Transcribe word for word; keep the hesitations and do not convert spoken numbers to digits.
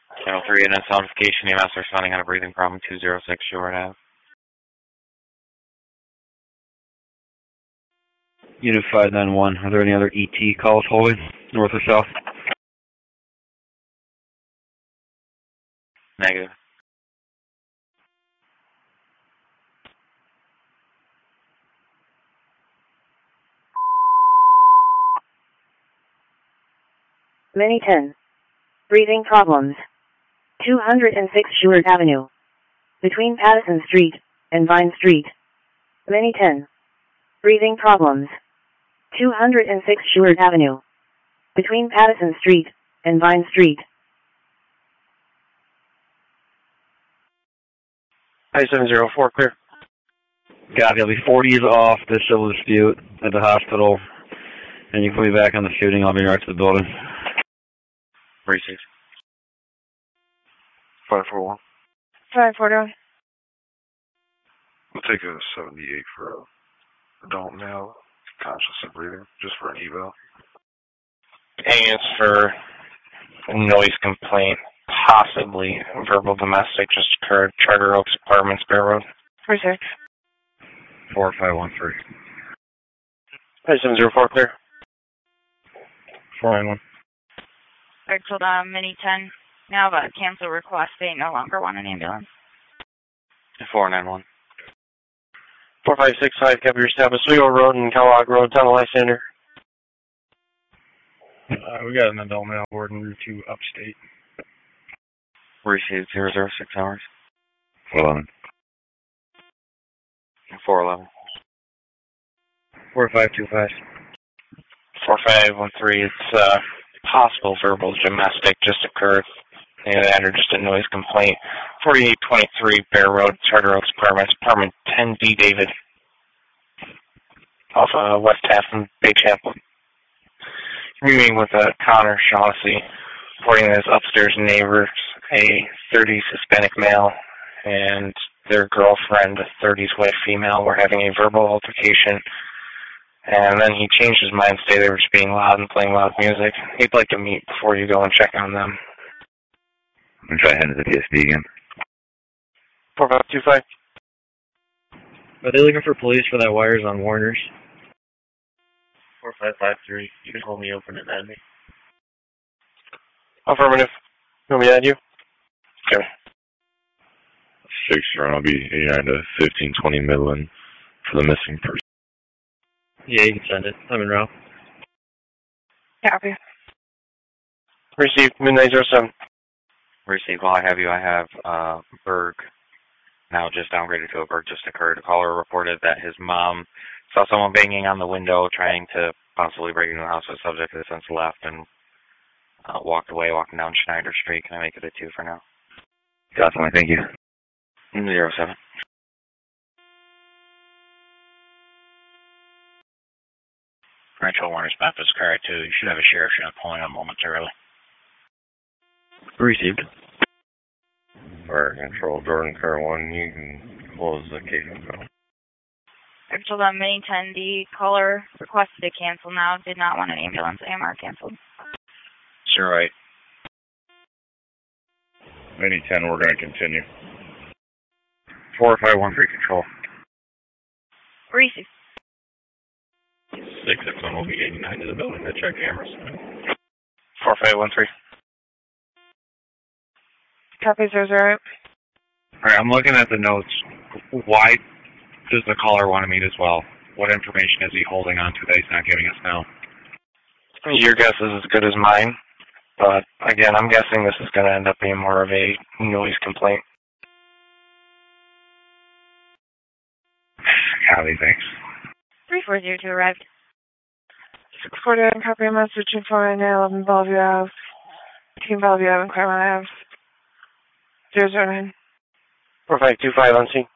Channel three, and it's notification. E M S responding on a breathing problem, two zero six Short Ave. Unit five nine one, are there any other E T calls holding, north or south? Negative. Mini ten. Breathing problems. two hundred six Short Avenue. Between Pattison Street and Vine Street. Mini ten. Breathing problems. two hundred six Short Avenue. Between Pattison Street and Vine Street. I seven zero four, clear. Copy, I'll be forties off the civil dispute at the hospital, and you can put me back on the shooting. I'll be right to the building. Receive. five four one. five four one. We'll take a seventy-eight for a adult male, conscious and breathing, just for an eval. A is for noise complaint, possibly verbal domestic, just occurred. Charter Oaks Apartments, Bear Road. Research. four five one three. I seven zero four, clear. four nine one. Alright, hold on, Mini ten. Now about cancel request. They no longer want an ambulance. four nine one. four five six five, copy your staff, Oswego Road and Kellogg Road, Tunnel Lysander. Uh, we got an adult male board in Route two upstate. Received zero zero six hours. four eleven. four eleven. four five two five. four five one three, it's uh, possible verbal domestic, just occurred. And that or just a noise complaint. forty-eight twenty-three Bear Road, Charter Oaks Apartments, apartment ten B David. Off uh, West Half and Bay Chapel. Meeting with uh, Connor Shaughnessy, reporting that his upstairs neighbors, a thirties Hispanic male, and their girlfriend, a thirties white female, were having a verbal altercation. And then he changed his mind, stated they were just being loud and playing loud music. He'd like to meet before you go and check on them. I'm trying to head to the P S D again. four five two five. Are they looking for police for that wires on Warner's? four five five three, you can hold me open and add me. Affirmative. You want me to add you? Okay. Six run, I'll be eighty-nine to fifteen twenty Midland for the missing person. Yeah, you can send it. I'm in route. Copy. Received, midnight zero seven. Received. While I have you, I have uh, Berg, now just downgraded to a Berg, just occurred. A caller reported that his mom saw someone banging on the window trying to possibly break into the house. The subject has since left and uh, walked away, walking down Schneider Street. Can I make it a two for now? Definitely, thank you. Zero seven. Rancho Warner's map is correct, too. You should have a sheriff shot pulling up momentarily. Received. Fire control, Jordan Car one, you can close the case now. Hold on, Mini ten. The caller requested to cancel now. Did not want an ambulance. A M R canceled. Sure, right. Mini ten, we're going to continue. four five one three control. Receive. six X one will be eighty-nine to the building to check cameras. four five one three. Copy, zero zero. Alright, I'm looking at the notes. Why does the caller want to meet as well? What information is he holding on to that he's not giving us now? Your guess is as good as mine, but again, I'm guessing this is going to end up being more of a noise complaint. Copy, thanks. three four zero two arrived. six forty-nine, copy message, informing eleven Bellevue Ave, Team Bellevue Ave and Claremont Ave. zero zero nine. four five two five on scene.